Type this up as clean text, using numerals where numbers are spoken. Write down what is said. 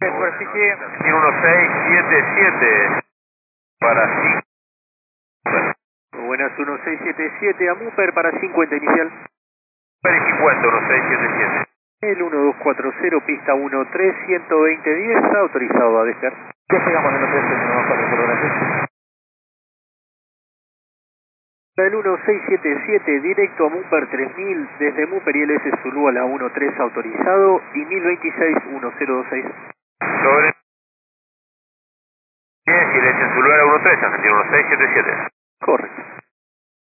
Superficie. Tiene 1677 para 5. Buenas, 1677 a Mupper para 50 inicial. Para 50, 1677. El 1240, pista 13, 120, 10, autorizado a despegar. Despegamos en los 13, 124, gracias. El 1677 directo a Mupper 3000, desde Mupper y LS Zulu a la 13 autorizado y 1026 1026. Sobre. Bien, si le dicen su lugar a 13, Argentina 1677. Correcto.